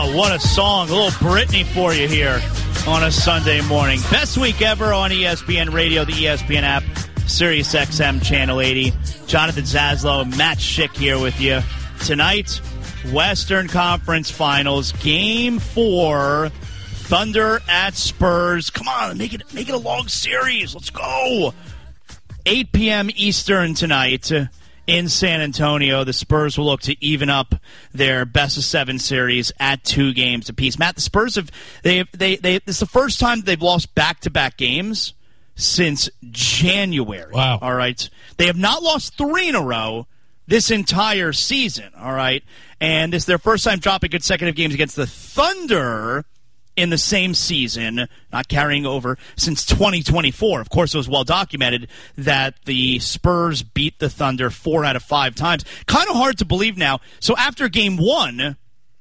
What a song. A little Britney for you here on a Sunday morning. Best week ever on ESPN Radio, the ESPN app, Sirius XM Channel 80. Jonathan Zaslow, Matt Schick here with you. Tonight, Western Conference Finals, Game 4, Thunder at Spurs. Come on, make it a long series. Let's go. 8 p.m. Eastern tonight in San Antonio. The Spurs will look to even up their best-of-7 series at 2 games apiece. Matt, the Spurs this is the first time they've lost back-to-back games since January. Wow. All right. They have not lost 3 in a row this entire season. All right. And this is their first time dropping consecutive games against the Thunder in the same season, not carrying over since 2024. Of course, it was well documented that the Spurs beat the Thunder 4 out of 5 times. Kind of hard to believe now. So after Game 1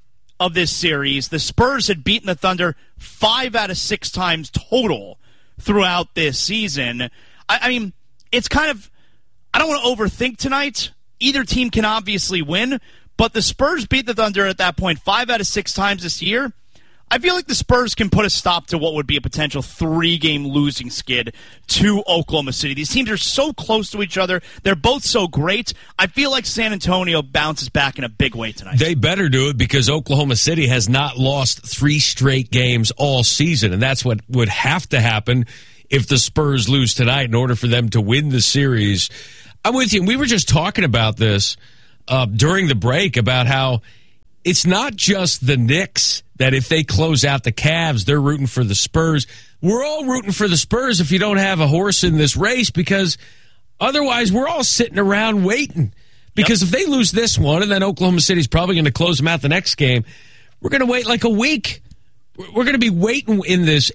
of this series, the Spurs had beaten the Thunder 5 out of 6 times total throughout this season. I mean, it's kind of, I don't want to overthink tonight. Either team can obviously win, but the Spurs beat the Thunder at that point 5 out of 6 times this year. I feel like the Spurs can put a stop to what would be a potential 3-game losing skid to Oklahoma City. These teams are so close to each other. They're both so great. I feel like San Antonio bounces back in a big way tonight. They better do it because Oklahoma City has not lost 3 straight games all season, and that's what would have to happen if the Spurs lose tonight in order for them to win the series. I'm with you. We were just talking about this during the break about how it's not just the Knicks that if they close out the Cavs, they're rooting for the Spurs. We're all rooting for the Spurs if you don't have a horse in this race, because otherwise we're all sitting around waiting. Because if they lose this one and then Oklahoma City's probably going to close them out the next game, we're going to wait like a week. We're going to be waiting in this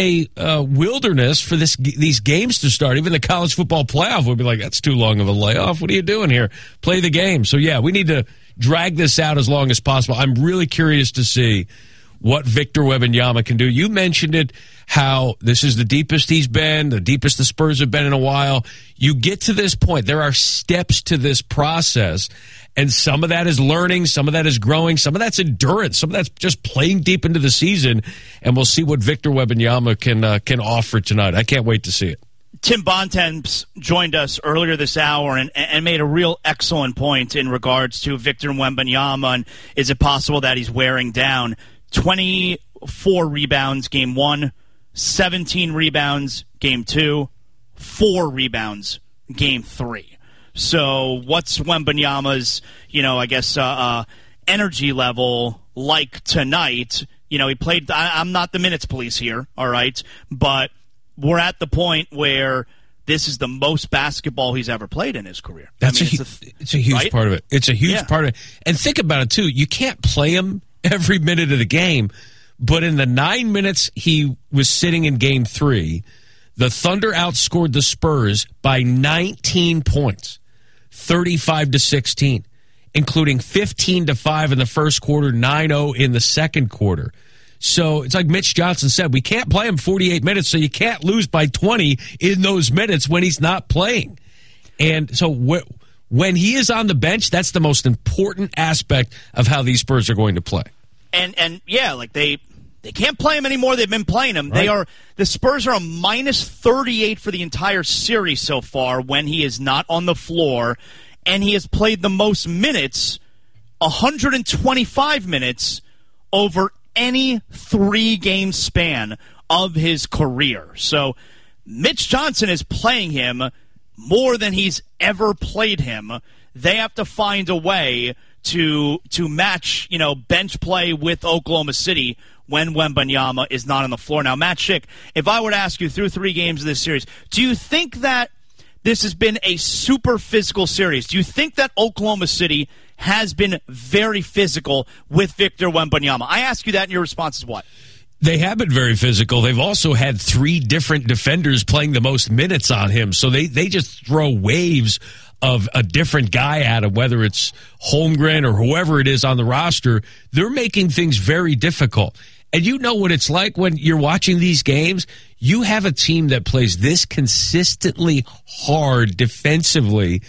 NBA wilderness for these games to start. Even the college football playoff will be like, that's too long of a layoff. What are you doing here? Play the game. So, yeah, we need to drag this out as long as possible. I'm really curious to see what Victor Wembanyama can do. You mentioned it, how this is the deepest he's been, the deepest the Spurs have been in a while. You get to this point. There are steps to this process, and some of that is learning, some of that is growing, some of that's endurance, some of that's just playing deep into the season, and we'll see what Victor Wembanyama can offer tonight. I can't wait to see it. Tim Bontemps joined us earlier this hour and made a real excellent point in regards to Victor Wembanyama, and is it possible that he's wearing down? 24 rebounds Game 1, 17 rebounds Game 2, 4 rebounds Game 3. So what's Wembanyama's, energy level like tonight? He played, I'm not the minutes police here, all right, but we're at the point where this is the most basketball he's ever played in his career. It's a huge right? part of it. It's a huge part of it. And think about it, too. You can't play him every minute of the game, but in the 9 minutes he was sitting in Game 3, the Thunder outscored the Spurs by 19 points, 35-16, including 15-5 in the first quarter, 9-0 in the second quarter. So it's like Mitch Johnson said, we can't play him 48 minutes, so you can't lose by 20 in those minutes when he's not playing. And so when he is on the bench, that's the most important aspect of how these Spurs are going to play. And yeah, like they can't play him anymore. They've been playing him. Right. The Spurs are a minus 38 for the entire series so far when he is not on the floor, and he has played the most minutes, 125 minutes over any 3-game span of his career. So Mitch Johnson is playing him more than he's ever played him. They have to find a way to match, bench play with Oklahoma City when Wembanyama is not on the floor. Now, Matt Schick, if I were to ask you through 3 games of this series, do you think that this has been a super physical series? Do you think that Oklahoma City has been very physical with Victor Wembanyama? I ask you that, and your response is what? They have been very physical. They've also had 3 different defenders playing the most minutes on him, so they just throw waves of a different guy at him, whether it's Holmgren or whoever it is on the roster. They're making things very difficult. And you know what it's like when you're watching these games. You have a team that plays this consistently hard defensively,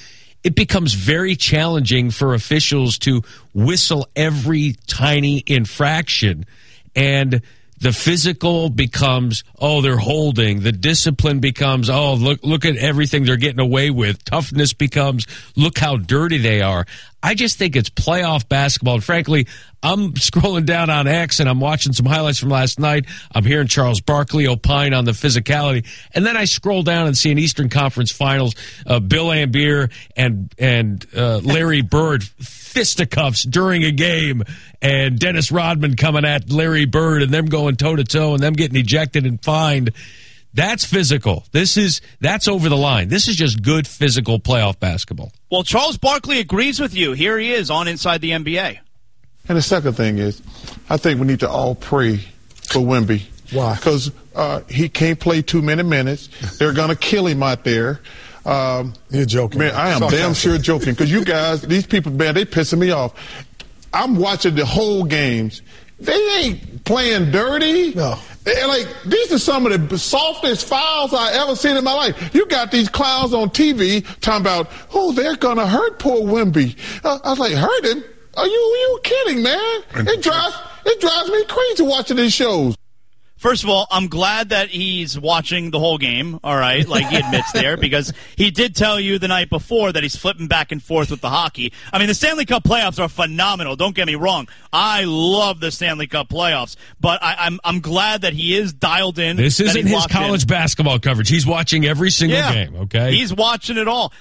it becomes very challenging for officials to whistle every tiny infraction. And the physical becomes, oh, they're holding. The discipline becomes, oh, look at everything they're getting away with. Toughness becomes, look how dirty they are. I just think it's playoff basketball. And frankly, I'm scrolling down on X and I'm watching some highlights from last night. I'm hearing Charles Barkley opine on the physicality. And then I scroll down and see an Eastern Conference Finals, Bill Laimbeer and Larry Bird fisticuffs during a game, and Dennis Rodman coming at Larry Bird and them going toe-to-toe and them getting ejected and fined. That's physical. That's over the line. This is just good physical playoff basketball. Well, Charles Barkley agrees with you. Here he is on Inside the NBA. And the second thing is, I think we need to all pray for Wemby. Why? Because he can't play too many minutes. They're going to kill him out there. You're joking. Man, I am damn sure joking. Because you guys, these people, man, they pissing me off. I'm watching the whole games. They ain't playing dirty. No. Like, these are some of the softest fouls I ever seen in my life. You got these clowns on TV talking about, oh, they're going to hurt poor Wemby. I was like, hurt him? Are you kidding, man? It drives me crazy watching these shows. First of all, I'm glad that he's watching the whole game, all right, like he admits there, because he did tell you the night before that he's flipping back and forth with the hockey. I mean, the Stanley Cup playoffs are phenomenal. Don't get me wrong. I love the Stanley Cup playoffs, but I'm glad that he is dialed in. This isn't his college basketball coverage. He's watching every single game, okay? He's watching it all.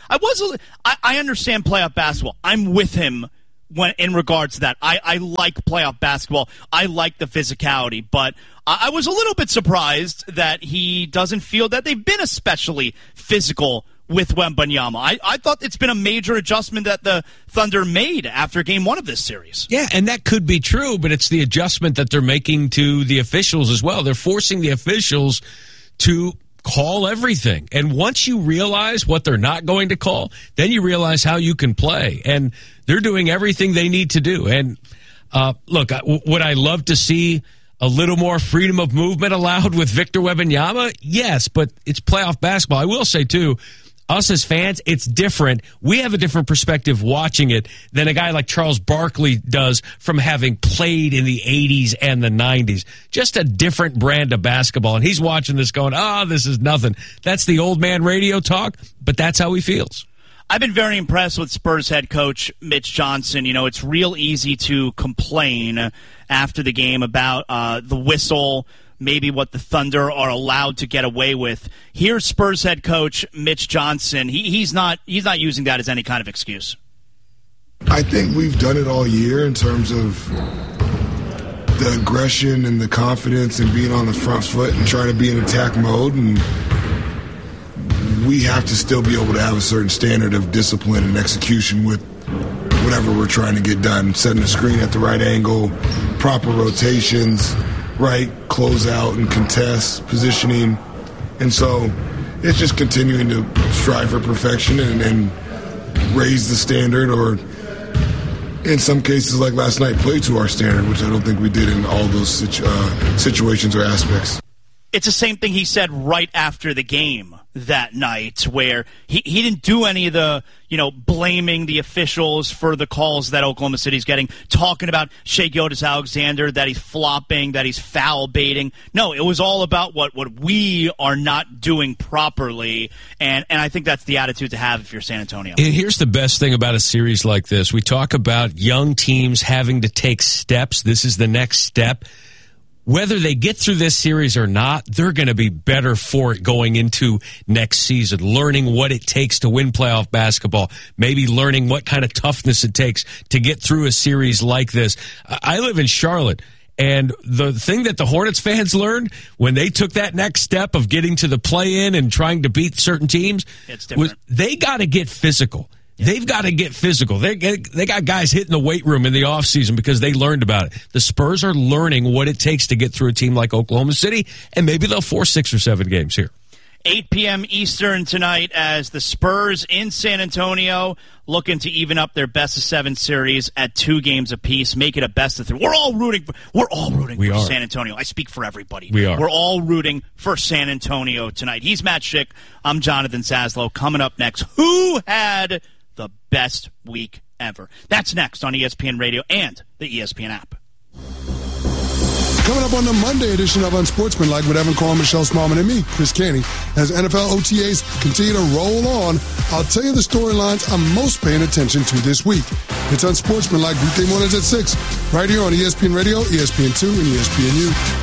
I understand playoff basketball. I'm with him in regards to that. I like playoff basketball. I like the physicality, but I was a little bit surprised that he doesn't feel that they've been especially physical with Wembanyama. I thought it's been a major adjustment that the Thunder made after game one of this series. Yeah, and that could be true, but it's the adjustment that they're making to the officials as well. They're forcing the officials to call everything. And once you realize what they're not going to call, then you realize how you can play. And they're doing everything they need to do. And look, would I love to see a little more freedom of movement allowed with Victor Wembanyama? Yes, but it's playoff basketball. I will say, too, us as fans, it's different. We have a different perspective watching it than a guy like Charles Barkley does from having played in the 80s and the 90s. Just a different brand of basketball. And he's watching this going, this is nothing. That's the old man radio talk, but that's how he feels. I've been very impressed with Spurs head coach Mitch Johnson. You know, it's real easy to complain after the game about the whistle, maybe what the Thunder are allowed to get away with. Here's Spurs head coach Mitch Johnson. He's not using that as any kind of excuse. I think we've done it all year in terms of the aggression and the confidence and being on the front foot and trying to be in attack mode, and we have to still be able to have a certain standard of discipline and execution with whatever we're trying to get done. Setting the screen at the right angle, proper rotations, right closeout and contest, positioning. And so it's just continuing to strive for perfection and raise the standard, or in some cases like last night, play to our standard, which I don't think we did in all those situations or aspects. It's the same thing he said right after the game that night, where he didn't do any of the, blaming the officials for the calls that Oklahoma City's getting, talking about Shai Gilgeous-Alexander, that he's flopping, that he's foul baiting. No, it was all about what we are not doing properly, and I think that's the attitude to have if you're San Antonio. And here's the best thing about a series like this. We talk about young teams having to take steps. This is the next step. Whether they get through this series or not, they're going to be better for it going into next season, learning what it takes to win playoff basketball, maybe learning what kind of toughness it takes to get through a series like this. I live in Charlotte, and the thing that the Hornets fans learned when they took that next step of getting to the play-in and trying to beat certain teams was they got to get physical. They've got to get physical. They got guys hitting the weight room in the offseason because they learned about it. The Spurs are learning what it takes to get through a team like Oklahoma City, and maybe they'll force 6 or 7 games here. 8 p.m. Eastern tonight as the Spurs in San Antonio looking to even up their best-of-7 series at 2 games apiece, make it a best-of-3. We're all rooting for San Antonio. I speak for everybody. We are. We're all rooting for San Antonio tonight. He's Matt Schick. I'm Jonathan Saslow. Coming up next, who had the best week ever. That's next on ESPN Radio and the ESPN app. Coming up on the Monday edition of Unsportsmanlike with Evan Carl, Michelle Smallman, and me, Chris Caney, as NFL OTAs continue to roll on, I'll tell you the storylines I'm most paying attention to this week. It's Unsportsmanlike weekday mornings at 6, right here on ESPN Radio, ESPN2, and ESPNU.